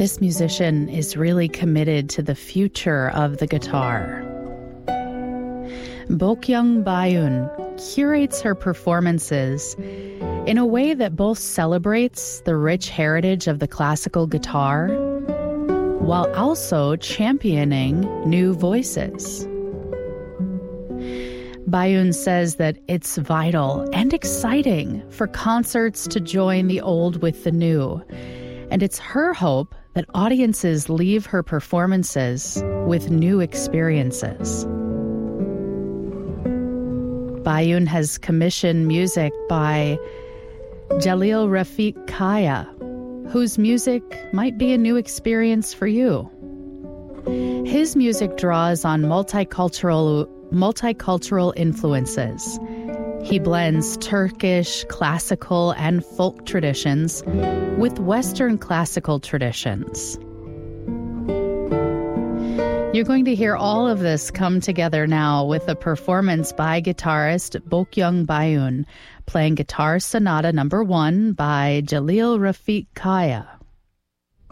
This musician is really committed to the future of the guitar. Bokyung Baeun curates her performances in a way that both celebrates the rich heritage of the classical guitar while also championing new voices. Baeun says that it's vital and exciting for concerts to join the old with the new, and it's her hope that audiences leave her performances with new experiences. Baeun has commissioned music by Jalil Rafiq Kaya, whose music might be a new experience for you. His music draws on multicultural influences. He blends Turkish, classical, and folk traditions with Western classical traditions. You're going to hear all of this come together now with a performance by guitarist Bokyung Baeun, playing Guitar Sonata No. 1 by Jalil Rafiq Kaya.